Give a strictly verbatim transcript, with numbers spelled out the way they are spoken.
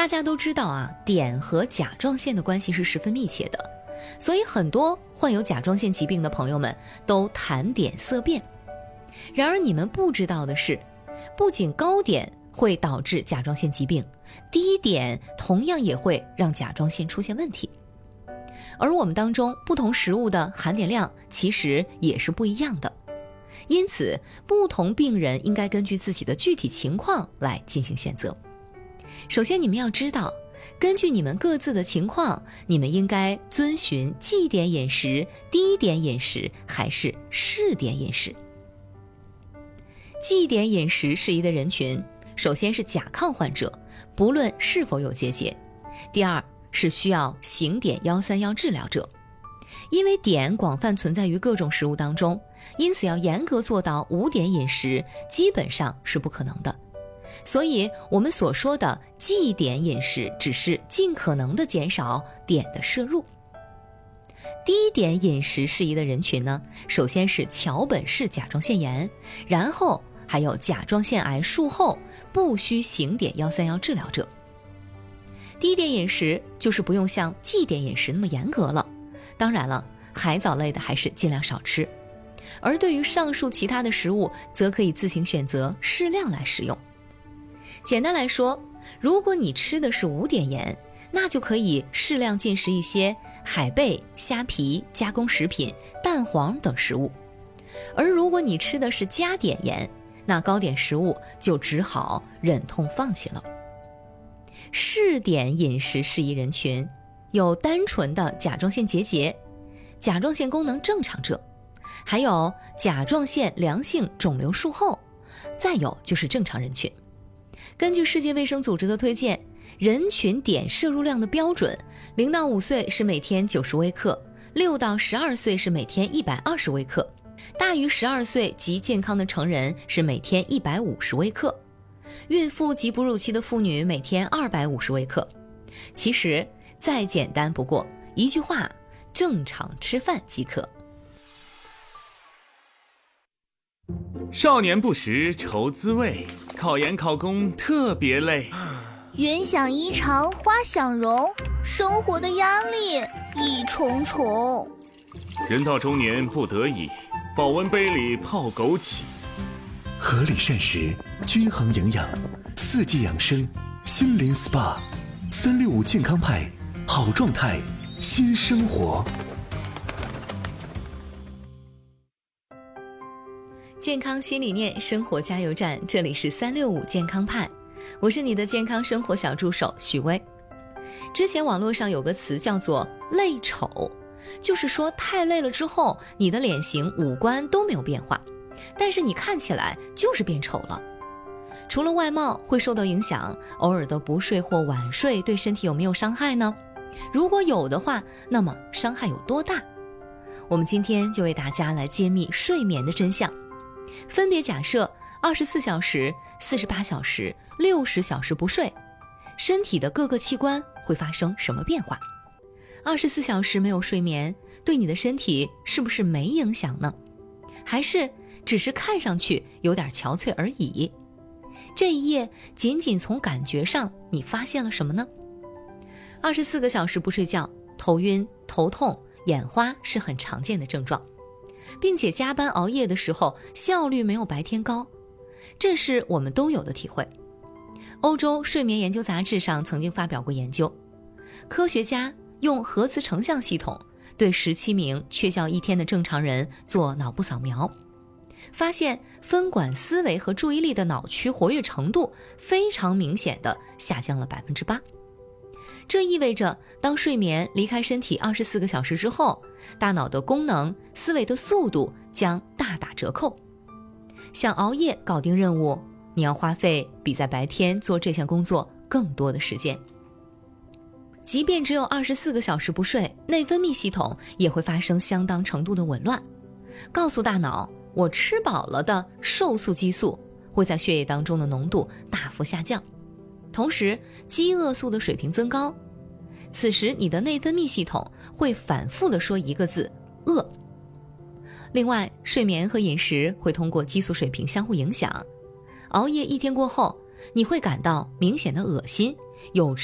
大家都知道啊，碘和甲状腺的关系是十分密切的，所以很多患有甲状腺疾病的朋友们都谈碘色变。然而你们不知道的是，不仅高碘会导致甲状腺疾病，低碘同样也会让甲状腺出现问题。而我们当中不同食物的含碘量其实也是不一样的，因此不同病人应该根据自己的具体情况来进行选择。首先你们要知道，根据你们各自的情况，你们应该遵循忌碘饮食、低碘饮食还是适碘饮食。忌碘饮食适宜的人群，首先是甲亢患者，不论是否有结节；第二是需要行碘一三一治疗者，因为碘广泛存在于各种食物当中，因此要严格做到无碘饮食基本上是不可能的。所以我们所说的忌碘饮食只是尽可能的减少碘的摄入。低碘饮食适宜的人群呢，首先是桥本氏甲状腺炎，然后还有甲状腺癌术后不需行碘一三一治疗者。低碘饮食就是不用像忌碘饮食那么严格了，当然了，海藻类的还是尽量少吃。而对于上述其他的食物，则可以自行选择适量来食用。简单来说，如果你吃的是无碘盐，那就可以适量进食一些海贝、虾皮、加工食品、蛋黄等食物。而如果你吃的是加碘盐，那高碘食物就只好忍痛放弃了。适碘饮食适宜人群有单纯的甲状腺结节、甲状腺功能正常者，还有甲状腺良性肿瘤术后，再有就是正常人群。根据世界卫生组织的推荐，人群碘摄入量的标准，零到五岁是每天九十微克，六到十二岁是每天一百二十微克，大于十二岁及健康的成人是每天一百五十微克，孕妇及哺乳期的妇女每天二百五十微克。其实再简单不过，一句话，正常吃饭即可。 少年不识愁滋味，考研考公特别累。 云想衣裳花想容，生活的压力一重重。 人到中年不得已，保温杯里泡枸杞。 合理膳食，均衡营养，四季养生，心灵 S P A， 三六五健康派，好状态，新生活。 健康新理念，生活加油站，这里是三六五健康派，我是你的健康生活小助手许巍。之前网络上有个词叫做累丑，就是说太累了之后，你的脸型五官都没有变化，但是你看起来就是变丑了。除了外貌会受到影响，偶尔的不睡或晚睡对身体有没有伤害呢？如果有的话，那么伤害有多大？我们今天就为大家来揭秘睡眠的真相，分别假设二十四小时、四十八小时、六十小时不睡，身体的各个器官会发生什么变化？二十四小时没有睡眠，对你的身体是不是没影响呢？还是只是看上去有点憔悴而已？这一夜仅仅从感觉上，你发现了什么呢？二十四个小时不睡觉，头晕、头痛、眼花是很常见的症状，并且加班熬夜的时候效率没有白天高，这是我们都有的体会。欧洲睡眠研究杂志上曾经发表过研究，科学家用核磁成像系统对十七名缺觉一天的正常人做脑部扫描，发现分管思维和注意力的脑区活跃程度非常明显地下降了 百分之八。 这意味着当睡眠离开身体二十四个小时之后，大脑的功能、思维的速度将大打折扣。想熬夜搞定任务，你要花费比在白天做这项工作更多的时间。即便只有二十四个小时不睡，内分泌系统也会发生相当程度的紊乱，告诉大脑我吃饱了的瘦素激素会在血液当中的浓度大幅下降，同时饥饿素的水平增高，此时你的内分泌系统会反复地说一个字：饿。另外，睡眠和饮食会通过激素水平相互影响，熬夜一天过后，你会感到明显的恶心，有